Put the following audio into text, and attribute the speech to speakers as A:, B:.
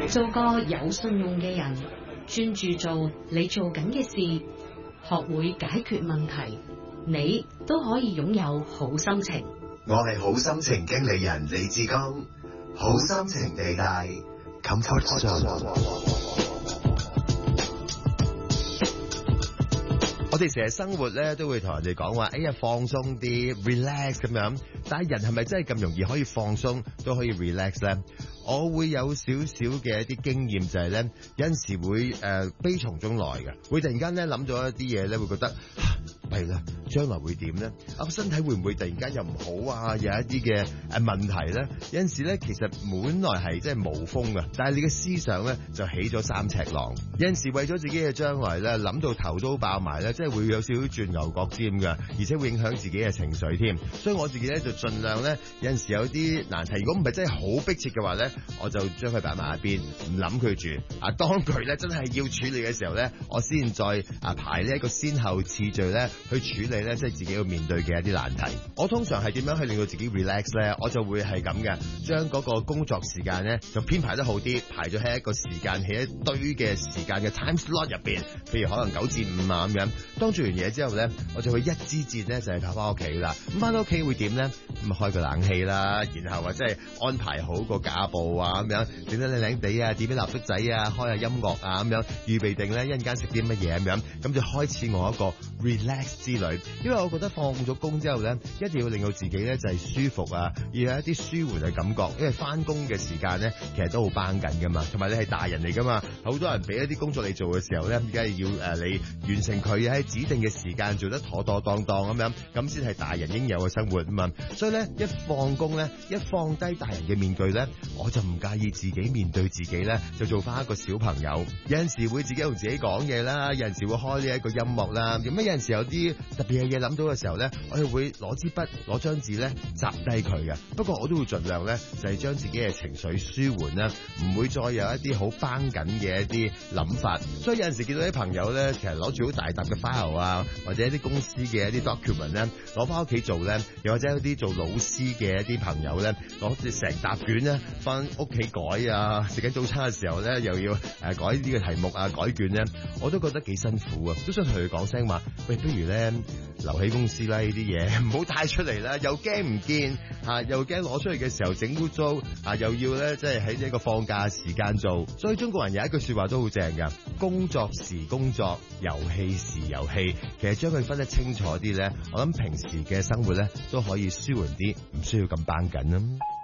A: 做個有信用嘅人，專注做你做緊嘅事，學會解決問題，你都可以擁有好心情。
B: 我係好心情經理人李志剛，好心情地帶 Comfort Zone。
C: 我哋成日生活咧都會同人哋講話，哎呀放鬆啲 relax 咁樣，但係人係咪真係咁容易可以放鬆都可以 relax 咧？我會有少少嘅一啲經驗，就係咧有陣時會悲從中來嘅，會突然間咧諗咗一啲嘢咧，會覺得弊啦，將來會點咧？身體會唔會突然間又唔好啊？有一啲嘅問題咧，有陣時咧其實本來係即係無風嘅，但係你嘅思想咧就起咗3尺浪。有陣時為咗自己嘅將來咧，諗到頭都爆埋咧，即係會有少少轉牛角尖嘅，而且會影響自己嘅情緒添。所以我自己咧就盡量咧，有陣時有啲難題，如果唔係真係好迫切嘅話咧，我就將佢擺埋一邊，唔諗佢住。當佢咧真係要處理嘅時候咧，我先再排呢一個先後次序咧去處理咧，即係自己要面對嘅一啲難題。我通常係點樣去令到自己 relax 咧？我就會係咁嘅，將嗰個工作時間咧就編排得好啲，排咗喺一個時間，喺一堆嘅時間嘅 time slot 入邊，譬如可能9至5啊咁樣。當做完嘢之後咧，我就會一支箭咧就係跑翻屋企啦。咁翻到屋企會點咧？咁開個冷氣啦，然後或者係安排好個架步啊咁樣，整得靚靚地啊，點啲蠟燭仔啊，開下音樂啊咁樣，預備定咧一陣間食啲乜嘢咁樣，咁就開始我一個 relax 之旅。因為我覺得放咗工之後咧，一定要令到自己咧就係舒服啊，要有一啲舒緩嘅感覺。因為翻工嘅時間咧，其實都好繃緊噶嘛，同埋你係大人嚟噶嘛，好多人俾一啲工作你做嘅時候咧，梗係要你完成佢喺指定嘅時間做得妥妥當當咁樣，咁先係大人應有嘅生活啊嘛。所以咧，一放工咧，一放低大人嘅面具咧，我就唔介意自己面對自己咧，就做翻一個小朋友。有陣時會自己同自己講嘢啦，有陣時會開呢一個音樂啦。咁有陣時有啲特別嘅嘢諗到嘅時候咧，我哋會攞支筆攞張紙咧摘低佢嘅。不過我都會盡量咧，就係將自己嘅情緒舒緩啦，唔會再有一啲好繃緊嘅一啲諗法。所以有陣時見到啲朋友咧，其實攞住好大沓嘅 file 啊，或者一啲公司嘅一啲 document 咧，攞翻屋企做咧，又或者有啲做老師嘅一啲朋友咧，攞住成沓卷咧翻屋企改啊，食緊早餐嘅時候咧，又要改呢個題目啊，改卷咧，我都覺得幾辛苦啊，都想同佢講聲話，喂，不如咧留喺公司啦，呢啲嘢唔好帶出嚟啦，又驚唔見又驚攞出嚟嘅時候整污糟又要咧即係喺呢個放假時間做。所以中國人有一句說話都好正噶，工作時工作，遊戲時遊戲。其實將佢分得清楚啲咧，我諗平時嘅生活咧都可以舒緩啲，唔需要咁繃緊啦。